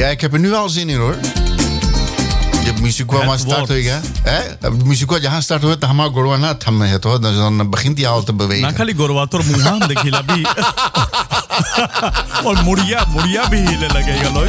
Ja, ik heb er nu al zin in hoor. Je muziek wel maar starten, hè? Muziek wat je gaat starten, dan gaan we gewoon naar het hoor. Dan begint hij al te bewegen. Dan kan ik gewoon wat muhaan de kilabi. और मुड़िया भी हिले लगेगा लोग.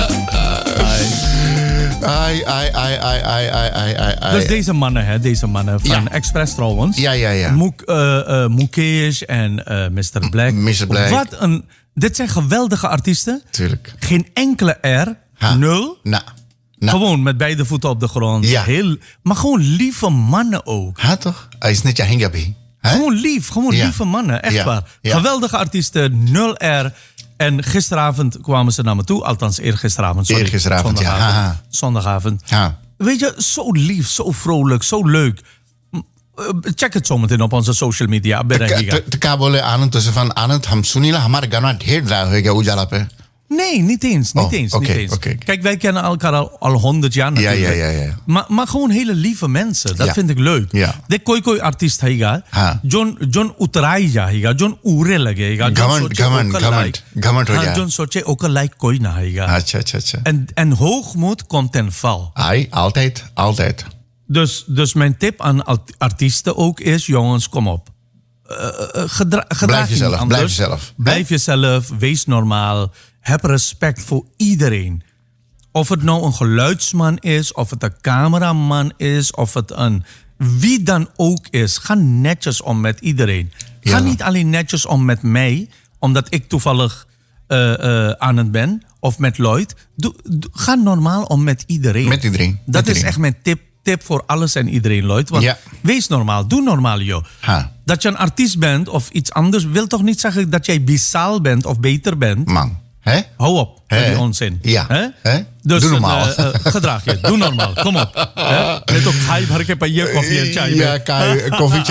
Dus deze mannen van Express trouwens. Ja. Mukesh en Mr. Black. Mr. Black. Dit zijn geweldige artiesten. Tuurlijk. Geen enkele R. Nul. Gewoon met beide voeten op de grond. Ja. Maar gewoon lieve mannen ook. Ja toch? Hij is net je hengabi. Gewoon lieve mannen. Echt waar. Ja. Geweldige artiesten, 0 R. En gisteravond kwamen ze naar me toe. Althans, eergisteravond. Sorry. Eergisteravond, Zondagavond. Ja. Weet je, zo lief, zo vrolijk, zo leuk. Check het zometeen op onze social media. te kabole Anand tussen van Anand ham sunila hamare gana dher dra hoega ujala pe. Nee, niet eens. Okay. Kijk, wij kennen elkaar al 100 jaar natuurlijk. Ja. Maar gewoon hele lieve mensen. Dat vind ik leuk. Ja. De कोई artiest हैगा जोन उतराई जाएगा जोन उरे लगेगा घमंड हो जाए जोन सोचे ओकर लाइक कोई ना हैगा. अच्छा. En hoogmoed komt ten val. Altijd. Dus mijn tip aan artiesten ook is, jongens, kom op. Blijf jezelf, wees normaal. Heb respect voor iedereen. Of het nou een geluidsman is, of het een cameraman is, of het een wie dan ook is. Ga netjes om met iedereen. Ga niet alleen netjes om met mij, omdat ik toevallig aan het ben, of met Lloyd. Ga normaal om met iedereen. Met iedereen. Dat is echt mijn tip voor alles en iedereen, Lloyd. Want wees normaal, doe normaal, joh. Dat je een artiest bent of iets anders, wil toch niet zeggen dat jij bisaal bent of beter bent. Man. Hou op met die onzin. Ja. Dus doe normaal. Gedraag je. Doe normaal. Kom op. Net ook ga je koffie en chai. Ja, koffie